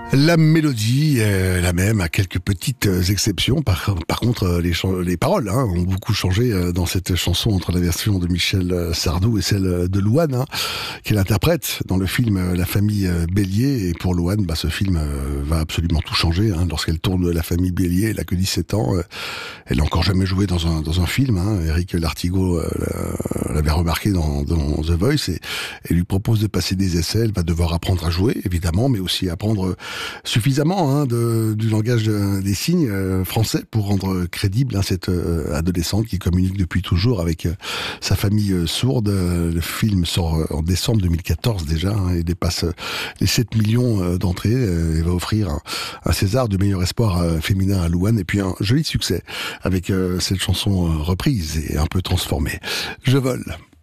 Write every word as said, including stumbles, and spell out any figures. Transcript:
La mélodie est la même, à quelques petites exceptions. Par, par contre, les, les paroles hein, ont beaucoup changé dans cette chanson entre la version de Michel Sardou et celle de Louane, hein, qu'elle interprète dans le film La famille Bélier. Et pour Louane, bah, ce film va absolument tout changer. Hein, lorsqu'elle tourne La famille Bélier, elle a que dix-sept ans. Elle n'a encore jamais joué dans un, dans un film. Hein. Éric Lartigot l'avait remarqué dans, dans The Voice et, et lui propose de passer des essais. Elle va devoir apprendre à jouer, évidemment, mais aussi apprendre suffisamment hein, de, du langage de, des signes euh, français pour rendre crédible hein, cette euh, adolescente qui communique depuis toujours avec euh, sa famille euh, sourde. Le film sort euh, en décembre deux mille quatorze déjà hein, et dépasse euh, les sept millions euh, d'entrées euh, et va offrir un, un César de meilleur espoir euh, féminin à Louane et puis un joli succès avec euh, cette chanson euh, reprise et un peu transformée. Je vole.